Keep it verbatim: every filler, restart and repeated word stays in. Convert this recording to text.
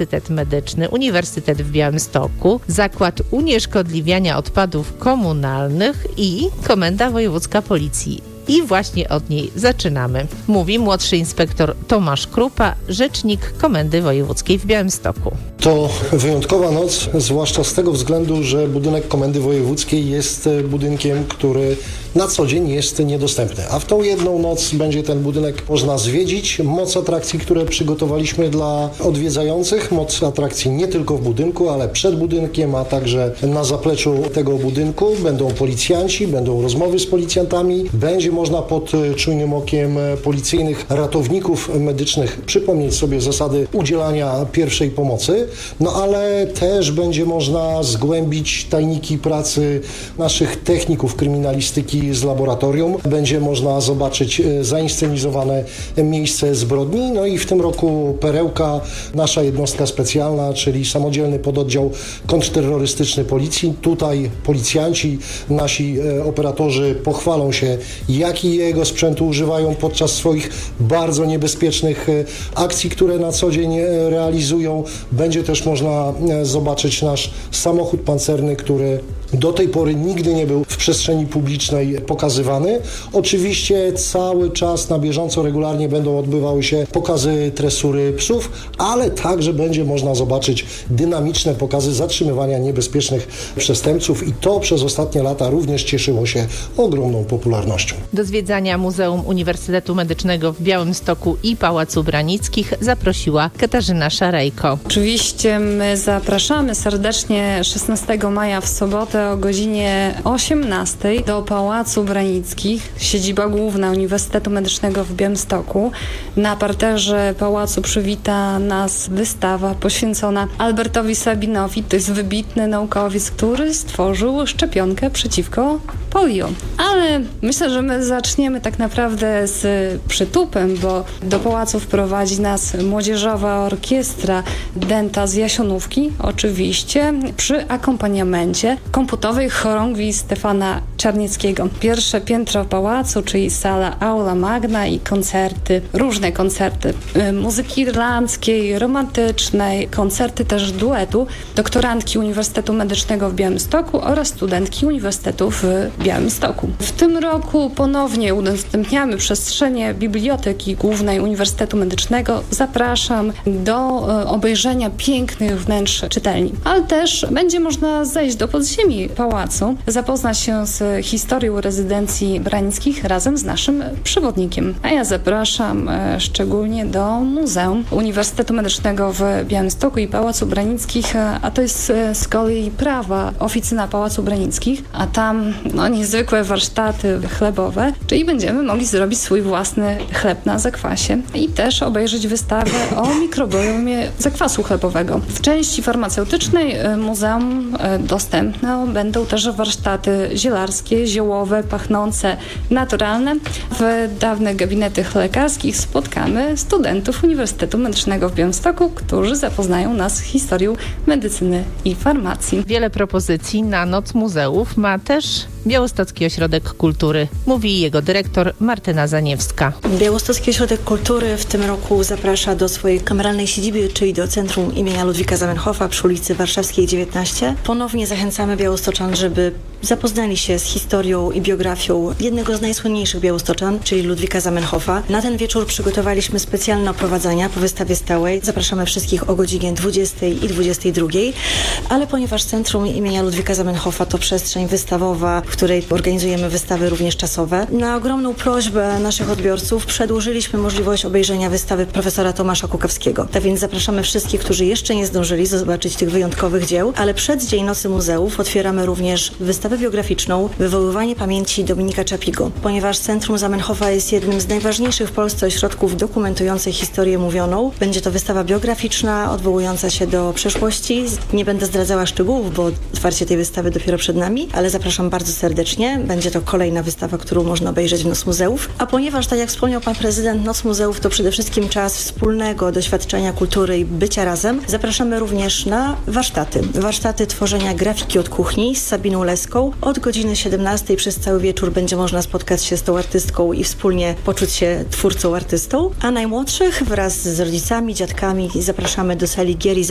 Uniwersytet Medyczny, Uniwersytet w Białymstoku, Zakład Unieszkodliwiania Odpadów Komunalnych i Komenda Wojewódzka Policji. I właśnie od niej zaczynamy. Mówi młodszy inspektor Tomasz Krupa, rzecznik Komendy Wojewódzkiej w Białymstoku. To wyjątkowa noc, zwłaszcza z tego względu, że budynek Komendy Wojewódzkiej jest budynkiem, który na co dzień jest niedostępny. A w tą jedną noc będzie ten budynek można zwiedzić. Moc atrakcji, które przygotowaliśmy dla odwiedzających. Moc atrakcji nie tylko w budynku, ale przed budynkiem, a także na zapleczu tego budynku. Będą policjanci, będą rozmowy z policjantami. Będzie można pod czujnym okiem policyjnych ratowników medycznych przypomnieć sobie zasady udzielania pierwszej pomocy. No ale też będzie można zgłębić tajniki pracy naszych techników kryminalistyki z laboratorium. Będzie można zobaczyć zainscenizowane miejsce zbrodni. No i w tym roku perełka, nasza jednostka specjalna, czyli samodzielny pododdział kontrterrorystyczny policji. Tutaj policjanci, nasi operatorzy pochwalą się, jakiego sprzętu używają podczas swoich bardzo niebezpiecznych akcji, które na co dzień realizują. Będzie też można zobaczyć nasz samochód pancerny, który do tej pory nigdy nie był w przestrzeni publicznej pokazywany. Oczywiście cały czas na bieżąco, regularnie będą odbywały się pokazy tresury psów, ale także będzie można zobaczyć dynamiczne pokazy zatrzymywania niebezpiecznych przestępców i to przez ostatnie lata również cieszyło się ogromną popularnością. Do zwiedzania Muzeum Uniwersytetu Medycznego w Białymstoku i Pałacu Branickich zaprosiła Katarzyna Szarejko. Oczywiście my zapraszamy serdecznie szesnastego maja w sobotę o godzinie osiemnastej do Pałacu Branickich, siedziba główna Uniwersytetu Medycznego w Białymstoku. Na parterze pałacu przywita nas wystawa poświęcona Albertowi Sabinowi. To jest wybitny naukowiec, który stworzył szczepionkę przeciwko polio. Ale myślę, że my zaczniemy tak naprawdę z przytupem, bo do pałacu wprowadzi nas młodzieżowa orkiestra Dęta z Jasionówki, oczywiście przy akompaniamencie komputowej chorągwi Stefana Czarnieckiego. Pierwsze piętro pałacu, czyli sala Aula Magna i koncerty, różne koncerty muzyki irlandzkiej, romantycznej, koncerty też duetu doktorantki Uniwersytetu Medycznego w Białymstoku oraz studentki Uniwersytetu w Białymstoku. W tym roku ponownie udostępniamy przestrzenie Biblioteki Głównej Uniwersytetu Medycznego. Zapraszam do obejrzenia pięknych wnętrz czytelni. Ale też będzie można zejść do podziemi pałacu, zapoznać się z historią rezydencji branickich razem z naszym przewodnikiem. A ja zapraszam szczególnie do Muzeum Uniwersytetu Medycznego w Białymstoku i Pałacu Branickich, a to jest z kolei prawa oficyna Pałacu Branickich, a tam no, niezwykłe warsztaty chlebowe, czyli będziemy mogli zrobić swój własny chleb na zakwasie i też obejrzeć wystawę o mikrobiomie zakwasu chlebowego. W części farmaceutycznej muzeum dostępne będą też warsztaty zielarskie, ziołowe, pachnące, naturalne. W dawnych gabinetach lekarskich spotkamy studentów Uniwersytetu Medycznego w Białymstoku, którzy zapoznają nas z historią medycyny i farmacji. Wiele propozycji na Noc Muzeów ma też Białostocki Ośrodek Kultury, mówi jego dyrektor Martyna Zaniewska. Białostocki Ośrodek Kultury w tym roku zaprasza do swojej kameralnej siedziby, czyli do Centrum imienia Ludwika Zamenhofa przy ulicy Warszawskiej dziewiętnaście. Ponownie zachęcamy białostoczan, żeby zapoznali się z historią i biografią jednego z najsłynniejszych białostoczan, czyli Ludwika Zamenhofa. Na ten wieczór przygotowaliśmy specjalne oprowadzania po wystawie stałej. Zapraszamy wszystkich o godzinie dwudziestej i dwudziestej drugiej, ale ponieważ Centrum imienia Ludwika Zamenhofa to przestrzeń wystawowa, w której organizujemy wystawy również czasowe, na ogromną prośbę naszych odbiorców przedłużyliśmy możliwość obejrzenia wystawy profesora Tomasza Kukawskiego. Tak więc zapraszamy wszystkich, którzy jeszcze nie zdążyli zobaczyć tych wyjątkowych dzieł, ale przed Dzień Nocy Muzeów otwieramy również wystawę biograficzną Wywoływanie pamięci Dominika Czapigo. Ponieważ Centrum Zamenhofa jest jednym z najważniejszych w Polsce ośrodków dokumentujących historię mówioną, będzie to wystawa biograficzna odwołująca się do przeszłości. Nie będę zdradzała szczegółów, bo otwarcie tej wystawy dopiero przed nami, ale zapraszam bardzo serdecznie. Będzie to kolejna wystawa, którą można obejrzeć w Noc Muzeów. A ponieważ, tak jak wspomniał pan prezydent, Noc Muzeów to przede wszystkim czas wspólnego doświadczenia kultury i bycia razem, zapraszamy również na warsztaty. Warsztaty tworzenia grafiki od kuchni z Sabiną Leską. Od godziny siedemnastej przez cały wieczór będzie można spotkać się z tą artystką i wspólnie poczuć się twórcą, artystą. A najmłodszych wraz z rodzicami, dziadkami zapraszamy do sali gier i